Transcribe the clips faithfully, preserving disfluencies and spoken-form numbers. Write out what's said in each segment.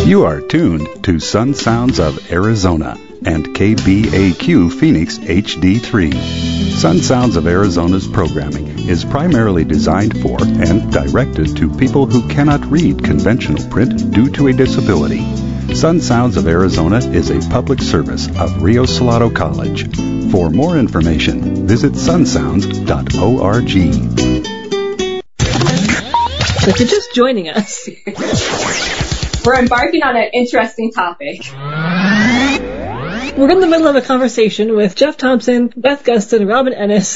You are tuned to Sun Sounds of Arizona and K B A Q Phoenix H D three. Sun Sounds of Arizona's programming is primarily designed for and directed to people who cannot read conventional print due to a disability. Sun Sounds of Arizona is a public service of Rio Salado College. For more information, visit sun sounds dot org. If you're just joining us, we're embarking on an interesting topic. We're in the middle of a conversation with Jeff Thompson, Beth Gustin, and Robin Ennis.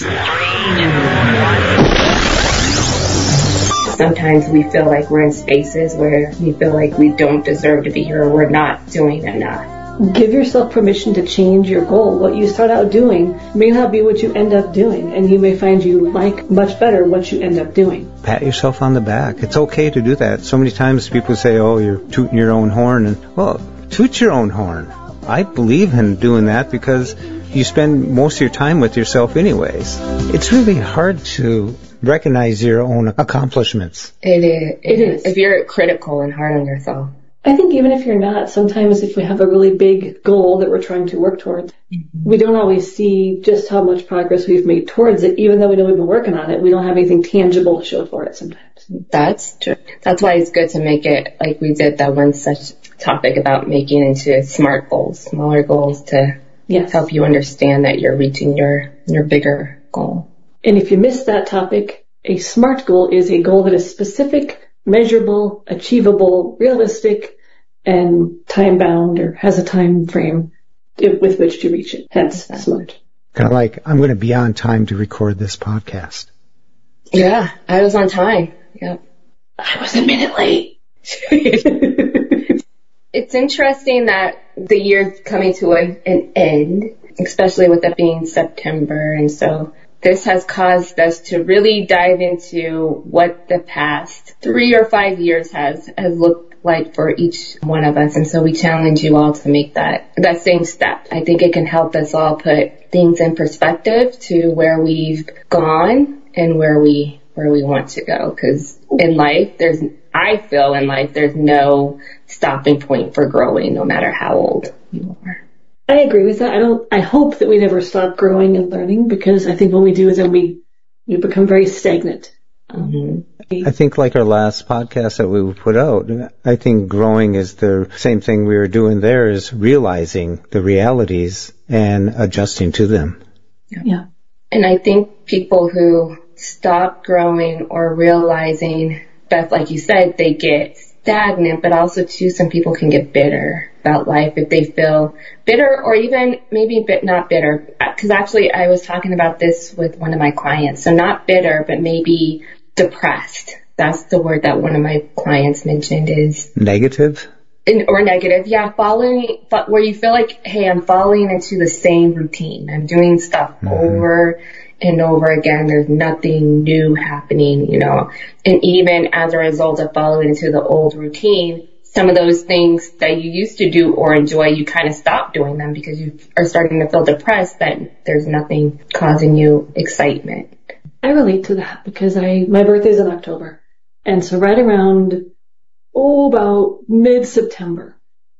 Sometimes we feel like we're in spaces where we feel like we don't deserve to be here or we're not doing enough. Give yourself permission to change your goal. What you start out doing may not be what you end up doing, and you may find you like much better what you end up doing. Pat yourself on the back. It's okay to do that. So many times people say, oh, you're tooting your own horn. And, well, toot your own horn. I believe in doing that because you spend most of your time with yourself anyways. It's really hard to recognize your own accomplishments. It is. It is. If you're critical and hard on yourself. I think even if you're not, sometimes if we have a really big goal that we're trying to work towards, mm-hmm. we don't always see just how much progress we've made towards it. Even though we know we've been working on it, we don't have anything tangible to show for it sometimes. That's true. That's why it's good to make it like we did that one such topic about making into SMART goals, smaller goals to yes. help you understand that you're reaching your, your bigger goal. And if you missed that topic, a SMART goal is a goal that is specific, measurable, achievable, realistic, and time-bound, or has a time frame with which to reach it. Hence, SMART. Kind of like, I'm going to be on time to record this podcast. Yeah, I was on time. Yep. I was a minute late. It's interesting that the year's coming to an, an end, especially with it being September, and so this has caused us to really dive into what the past three or five years has, has looked like for each one of us. And so we challenge you all to make that, that same step. I think it can help us all put things in perspective to where we've gone and where we, where we want to go. Cause in life, there's, I feel in life, there's no stopping point for growing, no matter how old you are. I agree with that. I don't, I hope that we never stop growing and learning, because I think when we do, then we, we become very stagnant. Um, I think like our last podcast that we put out, I think growing is the same thing we were doing there, is realizing the realities and adjusting to them. Yeah. yeah. And I think people who stop growing or realizing, Beth, like you said, they get stagnant, but also too, some people can get bitter about life if they feel bitter, or even maybe a bit not bitter. Because actually I was talking about this with one of my clients. So not bitter, but maybe depressed. That's the word that one of my clients mentioned, is negative. In, or negative, yeah, following, where you feel like, hey, I'm falling into the same routine. I'm doing stuff mm-hmm. over and over again. There's nothing new happening, you know. And even as a result of following into the old routine, some of those things that you used to do or enjoy, you kind of stop doing them because you are starting to feel depressed that there's nothing causing you excitement. I relate to that because I, my birthday's in October. And so right around, oh, about mid-September,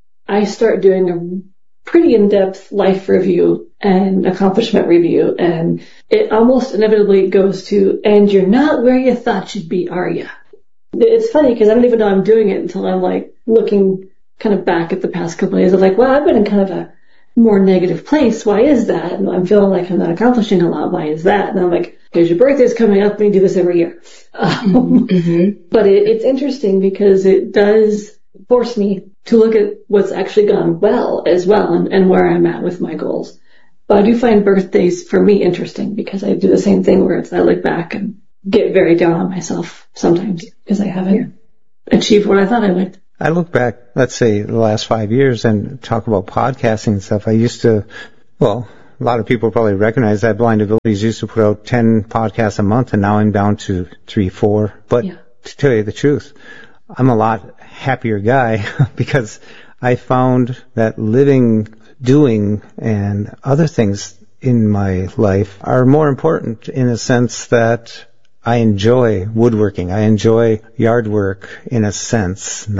I start doing a pretty in-depth life review and accomplishment review. And it almost inevitably goes to, and you're not where you thought you'd be, are you? It's funny because I don't even know I'm doing it until I'm like looking kind of back at the past couple of years. I'm like, well, I've been in kind of a more negative place. Why is that? And I'm feeling like I'm not accomplishing a lot. Why is that? And I'm like, because your birthday's coming up and you do this every year. Um, mm-hmm. But it, it's interesting because it does force me to look at what's actually gone well as well, and, and where I'm at with my goals. But I do find birthdays for me interesting because I do the same thing where it's I look back and get very down on myself sometimes because I haven't yeah. achieved what I thought I would. I look back, let's say, the last five years and talk about podcasting and stuff. I used to, well, a lot of people probably recognize that Blind Abilities used to put out ten podcasts a month, and now I'm down to three, four. But yeah. to tell you the truth, I'm a lot happier guy because I found that living, doing, and other things in my life are more important in a sense that I enjoy woodworking. I enjoy yard work in a sense, not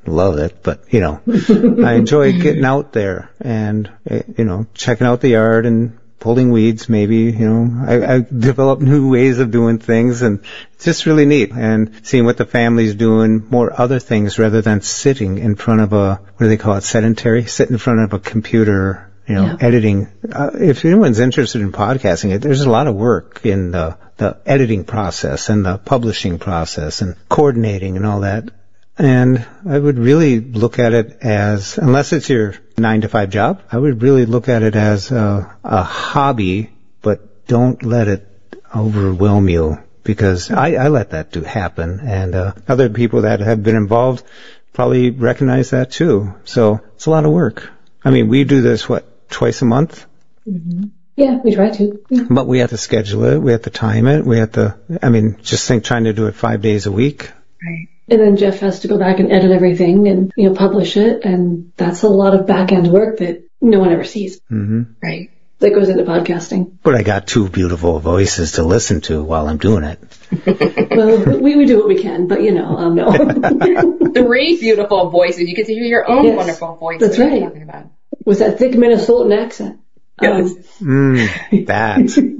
love it, but, you know, I enjoy getting out there and, you know, checking out the yard and pulling weeds maybe, you know. I, I develop new ways of doing things, and it's just really neat. And seeing what the family's doing, more other things rather than sitting in front of a, what do they call it, sedentary? Sit in front of a computer, you know, yeah. editing. Uh, if anyone's interested in podcasting, it, there's a lot of work in the, the editing process and the publishing process and coordinating and all that. And I would really look at it as, unless it's your nine to five job, I would really look at it as a, a hobby, but don't let it overwhelm you, because I, I let that do happen. And uh, other people that have been involved probably recognize that too. So it's a lot of work. I mean, we do this, what, twice a month? Mm-hmm. Yeah, we try to. Yeah. But we have to schedule it. We have to time it. We have to, I mean, just think trying to do it five days a week. Right. And then Jeff has to go back and edit everything and, you know, publish it. And that's a lot of back-end work that no one ever sees. Mm-hmm. Right. That goes into podcasting. But I got two beautiful voices to listen to while I'm doing it. Well, we, we do what we can, but, you know, um, no. Three beautiful voices. You get to hear your own yes, wonderful voice. That's right. Talking about. With that thick Minnesotan accent. Yes. Um, mm, that.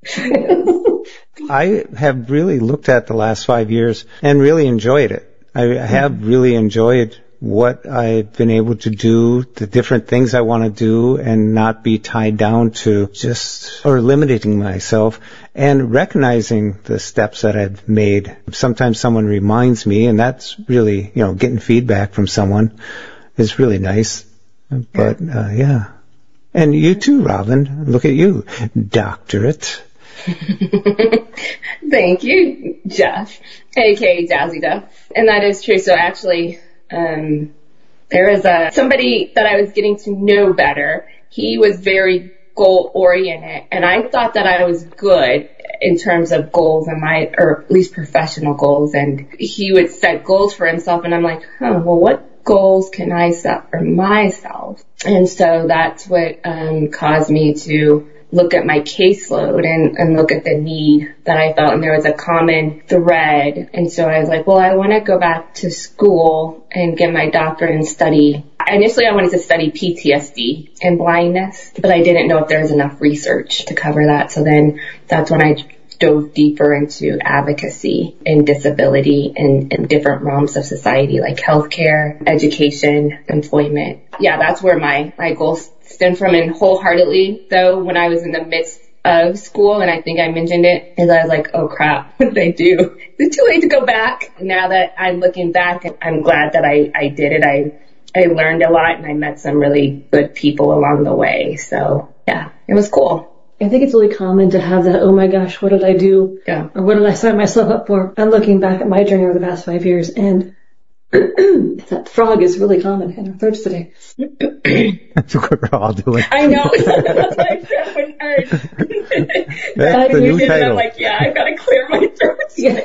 I have really looked at the last five years and really enjoyed it. I have really enjoyed what I've been able to do, the different things I want to do, and not be tied down to just, or limiting myself, and recognizing the steps that I've made. Sometimes someone reminds me, and that's really, you know, getting feedback from someone is really nice. But, uh, yeah. And you too, Robin. Look at you. Doctorate. Thank you, Jeff, aka Jazzy Duff. And that is true. So actually, um, there was a, somebody that I was getting to know better. He was very goal oriented, and I thought that I was good in terms of goals and my, or at least professional goals. And he would set goals for himself, and I'm like, huh, well, what goals can I set for myself? And so that's what um, caused me to look at my caseload and, and look at the need that I felt, and there was a common thread. And so I was like, well, I want to go back to school and get my doctorate and study. Initially, I wanted to study P T S D and blindness, but I didn't know if there was enough research to cover that. So then that's when I dove deeper into advocacy and disability and, and different realms of society, like healthcare, education, employment. Yeah, that's where my, my goals stem from. And wholeheartedly, though, when I was in the midst of school, and I think I mentioned it, is I was like, oh crap, what did I do? Is it too late to go back? Now that I'm looking back, I'm glad that I, I did it. I, I learned a lot, and I met some really good people along the way. So yeah, it was cool. I think it's really common to have that, oh my gosh, what did I do? Yeah. Or what did I sign myself up for? I'm looking back at my journey over the past five years, and that frog is really common in our throats today. That's what we're all doing. I know. That's what I said when I heard. That's the new title. I'm like, yeah, I've got to clear my throat. Yeah.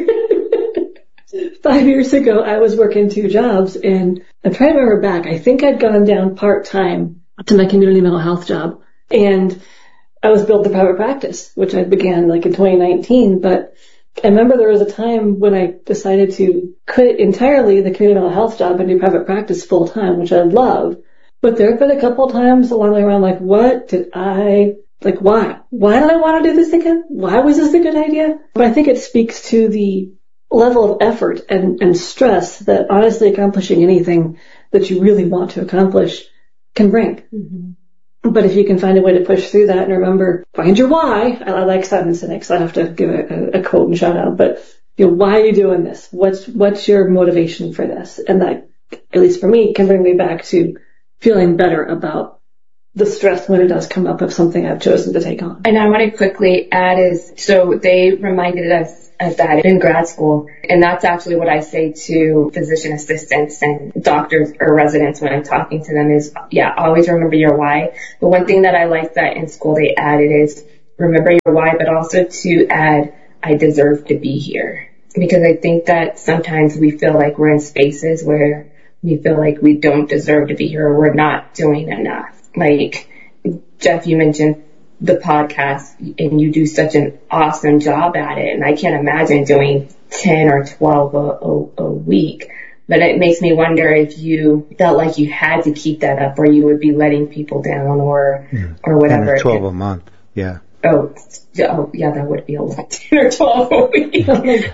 Five years ago, I was working two jobs, and I'm trying to remember back. I think I'd gone down part-time to my community mental health job, and I was building the private practice, which I began like in twenty nineteen, but I remember there was a time when I decided to quit entirely the community mental health job and do private practice full time, which I love. But there have been a couple of times along the way around, like, what did I, like, why? Why did I want to do this again? Why was this a good idea? But I think it speaks to the level of effort and, and stress that honestly accomplishing anything that you really want to accomplish can bring. Mm-hmm. But if you can find a way to push through that and remember, find your why. I, I like Simon Sinek, so I have to give a, a quote and shout out. But, you know, why are you doing this? What's, what's your motivation for this? And that, at least for me, can bring me back to feeling better about the stress when it does come up of something I've chosen to take on. And I want to quickly add is, so they reminded us of that in grad school, and that's actually what I say to physician assistants and doctors or residents when I'm talking to them is, yeah, always remember your why. But one thing that I like that in school they added is remember your why, but also to add, I deserve to be here. Because I think that sometimes we feel like we're in spaces where we feel like we don't deserve to be here or we're not doing enough. Like, Jeff, you mentioned the podcast, and you do such an awesome job at it. And I can't imagine doing ten or twelve a, a, a week But it makes me wonder if you felt like you had to keep that up, or you would be letting people down, or mm. or whatever. twelve a month, yeah. Oh, oh, yeah, that would be a lot. ten or twelve a week.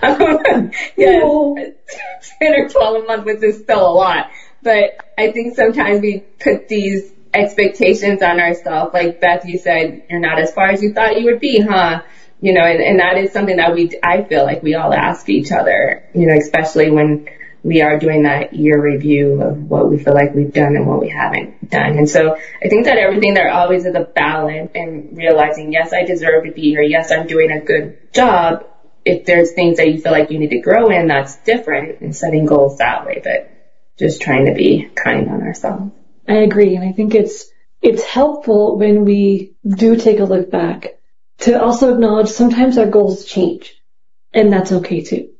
Yeah, ten or twelve a month was just still a lot. But I think sometimes we put these expectations on ourselves. Like Beth, you said, you're not as far as you thought you would be, huh? You know, and, and that is something that we, I feel like we all ask each other, you know, especially when we are doing that year review of what we feel like we've done and what we haven't done. And so I think that everything there always is a balance, and realizing, yes, I deserve to be here. Yes, I'm doing a good job. If there's things that you feel like you need to grow in, that's different, and setting goals that way, but just trying to be kind on ourselves. I agree. And I think it's, it's helpful when we do take a look back to also acknowledge sometimes our goals change, and that's okay too.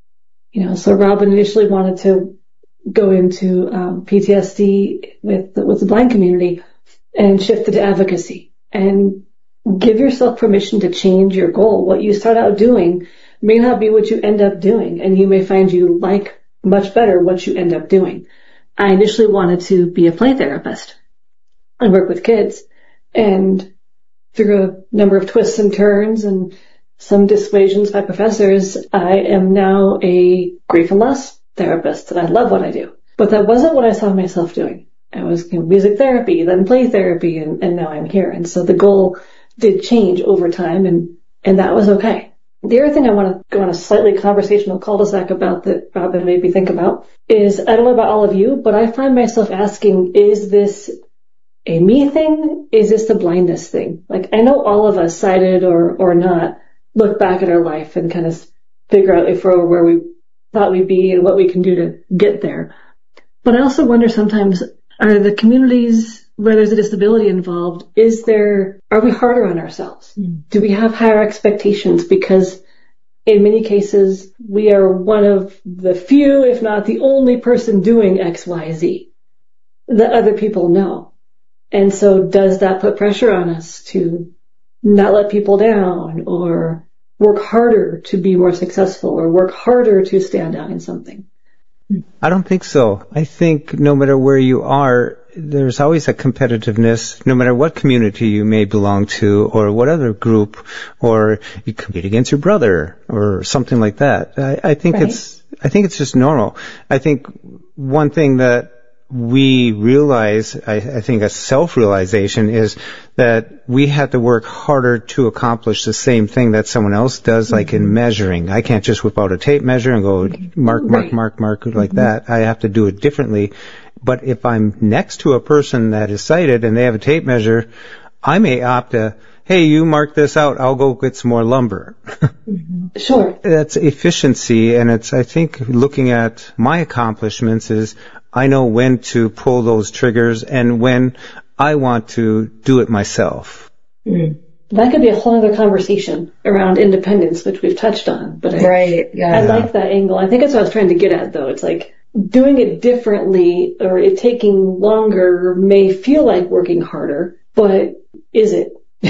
You know, so Robin initially wanted to go into um, P T S D with the, with the blind community, and shifted to advocacy. And give yourself permission to change your goal. What you start out doing may not be what you end up doing, and you may find you like much better what you end up doing. I initially wanted to be a play therapist and work with kids, and through a number of twists and turns and some dissuasions by professors, I am now a grief and loss therapist, and I love what I do. But that wasn't what I saw myself doing. I was in music therapy, then play therapy, and, and now I'm here. And so the goal did change over time, and, and that was okay. The other thing I want to go on a slightly conversational cul-de-sac about that Robin made me think about is, I don't know about all of you, but I find myself asking, is this a me thing? Is this the blindness thing? Like, I know all of us, sighted or, or not, look back at our life and kind of figure out if we're where we thought we'd be and what we can do to get there. But I also wonder sometimes, are the communities where there's a disability involved, is there, are we harder on ourselves? Mm. Do we have higher expectations? Because in many cases, we are one of the few, if not the only person doing X, Y, Z that other people know. And so does that put pressure on us to not let people down, or work harder to be more successful, or work harder to stand out in something? I don't think so. I think no matter where you are, there's always a competitiveness, no matter what community you may belong to, or what other group, or you compete against your brother, or something like that. I, I think right. it's, I think it's just normal. I think one thing that we realize, I, I think a self-realization, is that we have to work harder to accomplish the same thing that someone else does, mm-hmm. like in measuring. I can't just whip out a tape measure and go mark, mark, right. mark, mark like mm-hmm. that. I have to do it differently. But if I'm next to a person that is sighted and they have a tape measure, I may opt to, hey, you mark this out, I'll go get some more lumber. Mm-hmm. Sure. That's efficiency, and it's, I think, looking at my accomplishments is, I know when to pull those triggers and when I want to do it myself. Mm. That could be a whole other conversation around independence, which we've touched on. But I, right, yeah. I like that angle. I think that's what I was trying to get at, though. It's like doing it differently, or it taking longer may feel like working harder, but is it?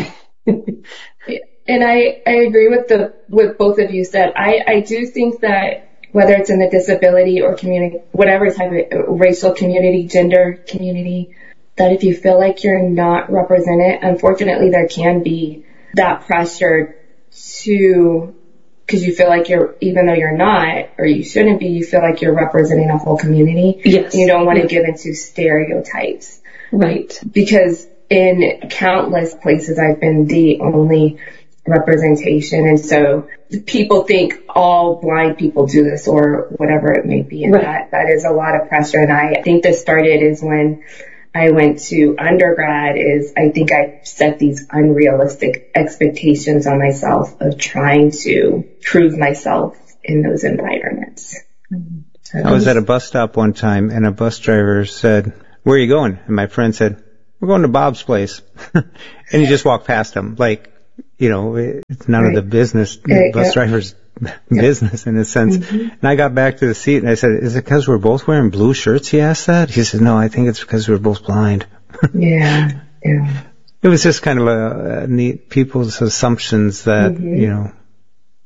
And I, I agree with the with both of you said. I, I do think that whether it's in the disability or community, whatever type of racial community, gender community, that if you feel like you're not represented, unfortunately there can be that pressure to, because you feel like you're, even though you're not, or you shouldn't be, you feel like you're representing a whole community. Yes. You don't want to yeah. give into stereotypes. Right. Because in countless places I've been the only representation, and so people think all blind people do this, or whatever it may be, and right. that that is a lot of pressure. And I think this started is when I went to undergrad, is I think I set these unrealistic expectations on myself of trying to prove myself in those environments. Mm-hmm. So I was at a bus stop one time, and a bus driver said, "Where are you going?" And my friend said, "We're going to Bob's place." And he just walked past him, like, you know, it's none right. of the business, the bus yeah. driver's yeah. business in a sense. Mm-hmm. And I got back to the seat and I said, "Is it because we're both wearing blue shirts?" He asked that. He said, "No, I think it's because we're both blind." Yeah, yeah. It was just kind of a, a neat, people's assumptions that, mm-hmm. you know,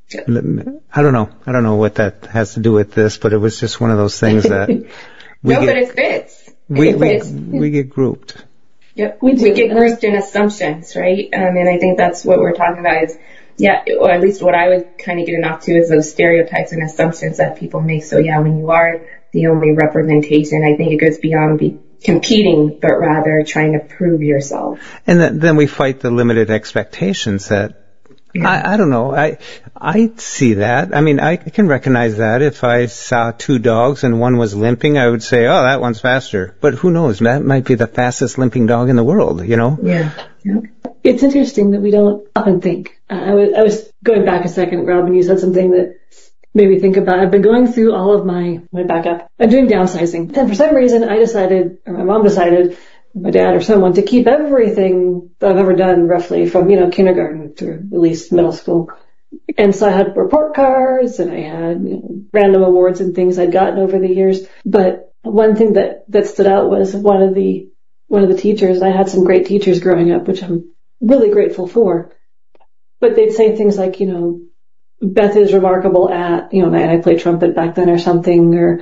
I don't know. I don't know what that has to do with this, but it was just one of those things that we no, get, but it fits. We, it we, fits. we get grouped. Yep. We, we get grouped in assumptions, right? Um, and I think that's what we're talking about is, yeah, or at least what I would kind of get off to is those stereotypes and assumptions that people make. So yeah, when you are the only representation, I think it goes beyond be competing, but rather trying to prove yourself. And then, then we fight the limited expectations that, yeah. I, I don't know, I, I see that. I mean, I can recognize that. If I saw two dogs and one was limping, I would say, oh, that one's faster. But who knows? That might be the fastest limping dog in the world, you know? Yeah. yeah. It's interesting that we don't often think. Uh, I was, I was going back a second, Robin, you said something that made me think about, I've been going through all of my, my backup. I'm doing downsizing. And for some reason, I decided, or my mom decided, my dad or someone, to keep everything that I've ever done roughly from, you know, kindergarten through at least middle school. And so I had report cards and I had, you know, random awards and things I'd gotten over the years. But one thing that, that stood out was one of the, one of the teachers. I had some great teachers growing up, which I'm really grateful for. But they'd say things like, you know, Beth is remarkable at, you know, and I played trumpet back then or something, or,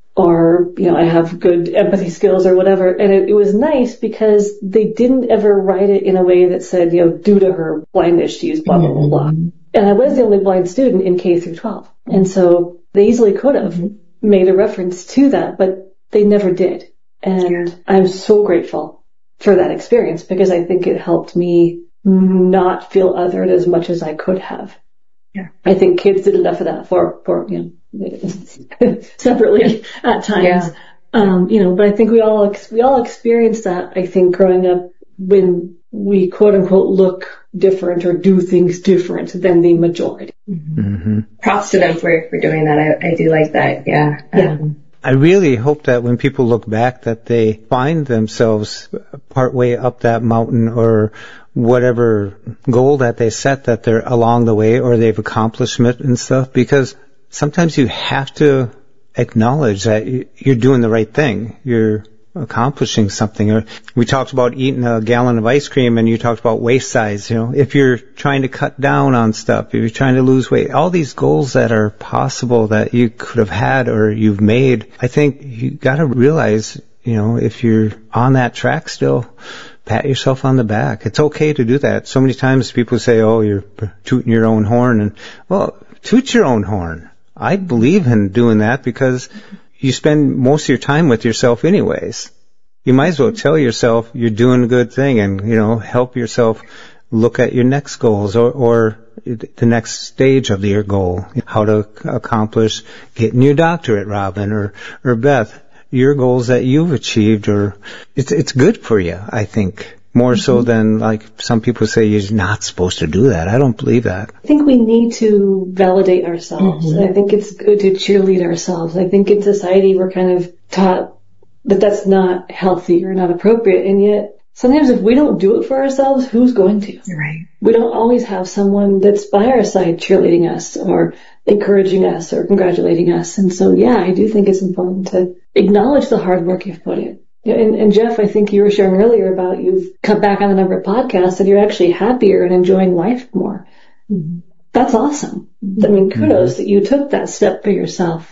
or, you know, I have good empathy skills or whatever. And it, it was nice because they didn't ever write it in a way that said, you know, due to her blindness, she's blah, blah, blah, blah. And I was the only blind student in K through twelve. And so they easily could have mm-hmm. made a reference to that, but they never did. And yeah. I'm so grateful for that experience because I think it helped me not feel othered as much as I could have. Yeah. I think kids did enough of that for, for, you know, separately at times. Yeah. Um, you know, but I think we all, ex- we all experienced that, I think, growing up when we quote unquote look different or do things different than the majority. Mm-hmm. Props to them for, for doing that. I, I do like that. Yeah. Yeah. Um, I really hope that when people look back that they find themselves partway up that mountain or whatever goal that they set, that they're along the way or they've accomplished it and stuff, because sometimes you have to acknowledge that you're doing the right thing. You're accomplishing something. Or we talked about eating a gallon of ice cream and you talked about waist size. You know, if you're trying to cut down on stuff, if you're trying to lose weight, all these goals that are possible that you could have had or you've made, I think you got to realize, you know, if you're on that track still, pat yourself on the back. It's okay to do that. So many times people say, oh, you're tooting your own horn. And, well, toot your own horn. I believe in doing that because you spend most of your time with yourself anyways. You might as well tell yourself you're doing a good thing and, you know, help yourself look at your next goals or, or the next stage of your goal. How to accomplish getting your doctorate, Robin, or, or Beth. Your goals that you've achieved, or it's it's good for you, I think, more mm-hmm. so than like some people say you're not supposed to do that. I don't believe that. I think we need to validate ourselves. Mm-hmm. I think it's good to cheerlead ourselves. I think in society we're kind of taught that that's not healthy or not appropriate, and yet sometimes if we don't do it for ourselves, who's going to? Right. We don't always have someone that's by our side cheerleading us or encouraging us or congratulating us. And so, yeah, I do think it's important to acknowledge the hard work you've put in. And, and Jeff, I think you were sharing earlier about you've cut back on the number of podcasts and you're actually happier and enjoying life more. Mm-hmm. That's awesome. I mean, kudos mm-hmm. that you took that step for yourself.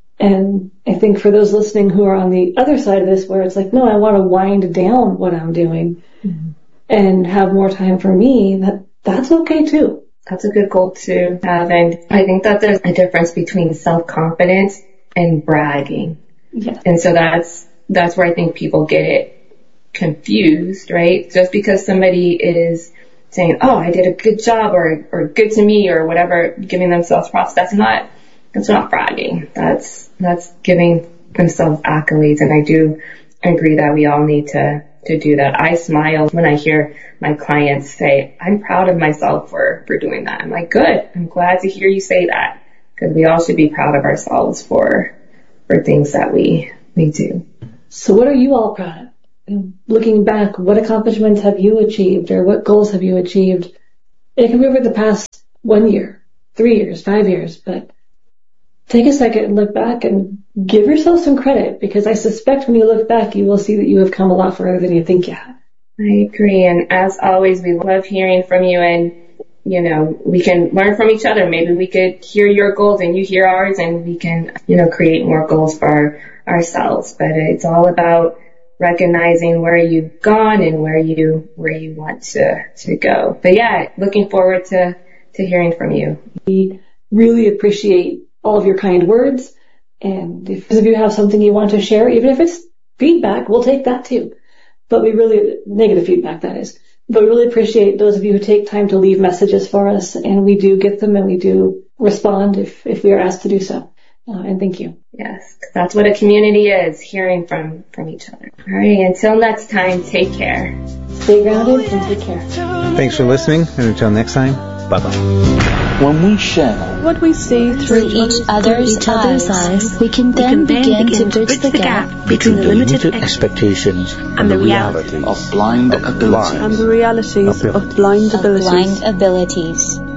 And I think for those listening who are on the other side of this, where it's like, no, I want to wind down what I'm doing mm-hmm. and have more time for me, that that's okay too. That's a good goal to have. And I think that there's a difference between self-confidence and bragging. Yeah. And so that's, that's where I think people get it confused, right? Just because somebody is saying, oh, I did a good job or, or good to me or whatever, giving themselves props, that's not, that's not bragging. That's, that's giving themselves accolades. And I do agree that we all need to, to do that. I smile when I hear my clients say, I'm proud of myself for, for doing that. I'm like, good. I'm glad to hear you say that, because we all should be proud of ourselves for, for things that we, we do. So what are you all proud of? Looking back, what accomplishments have you achieved or what goals have you achieved? It can be over the past one year, three years, five years, but take a second and look back and give yourself some credit, because I suspect when you look back, you will see that you have come a lot further than you think you have. I agree. And as always, we love hearing from you. And you know, we can learn from each other. Maybe we could hear your goals and you hear ours, and we can, you know, create more goals for our, ourselves. But it's all about recognizing where you've gone and where you, where you want to, to go. But yeah, looking forward to, to hearing from you. We really appreciate all of your kind words. And if those of you have something you want to share, even if it's feedback, we'll take that too. But we really, negative feedback that is. But we really appreciate those of you who take time to leave messages for us, and we do get them and we do respond if, if we are asked to do so. Uh, and thank you. Yes, that's what a community is, hearing from, from each other. All right, until next time, take care. Stay grounded and take care. Thanks for listening, and until next time, bye-bye. When we share what we see through each other's, each other's eyes, eyes, we can then, we can then begin, begin to bridge the gap, gap between the limited expectations and the reality of blind abilities. And the realities of blind abilities. Of blind abilities.